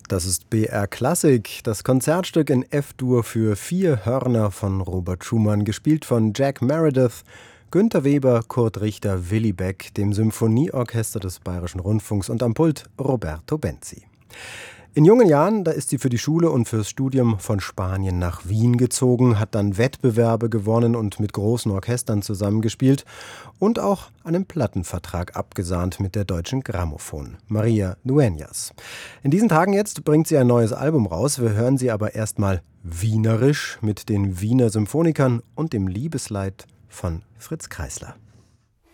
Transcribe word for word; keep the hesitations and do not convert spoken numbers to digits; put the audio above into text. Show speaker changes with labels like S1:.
S1: Das ist B R Klassik, das Konzertstück in F-Dur für vier Hörner von Robert Schumann, gespielt von Jack Meredith, Günter Weber, Kurt Richter, Willy Beck, dem Symphonieorchester des Bayerischen Rundfunks und am Pult Roberto Benzi. In jungen Jahren, da ist sie für die Schule und fürs Studium von Spanien nach Wien gezogen, hat dann Wettbewerbe gewonnen und mit großen Orchestern zusammengespielt und auch einen Plattenvertrag abgesahnt mit der Deutschen Grammophon, Maria Dueñas. In diesen Tagen jetzt bringt sie ein neues Album raus. Wir hören sie aber erstmal wienerisch mit den Wiener Symphonikern und dem Liebesleid von Fritz Kreisler.